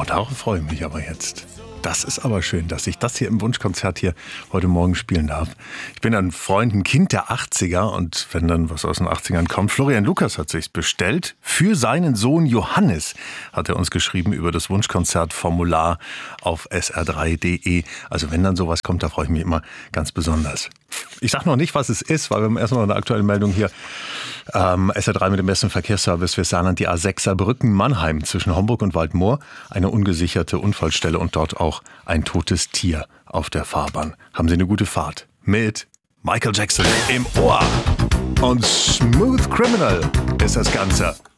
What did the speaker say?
darauf freue ich mich aber jetzt. Das ist aber schön, dass ich das hier im Wunschkonzert hier heute Morgen spielen darf. Ich bin ein Freund, ein Kind der 80er und wenn dann was aus den 80ern kommt, Florian Lukas hat sich's bestellt. Für seinen Sohn Johannes hat er uns geschrieben über das Wunschkonzertformular auf sr3.de. Also wenn dann sowas kommt, da freue ich mich immer ganz besonders. Ich sag noch nicht, was es ist, weil wir haben erst noch eine aktuelle Meldung hier. SR3 mit dem besten Verkehrsservice für Saarland, die A6er Brücken-Mannheim zwischen Homburg und Waldmoor. Eine ungesicherte Unfallstelle und dort auch ein totes Tier auf der Fahrbahn. Haben Sie eine gute Fahrt mit Michael Jackson im Ohr. Und Smooth Criminal ist das Ganze.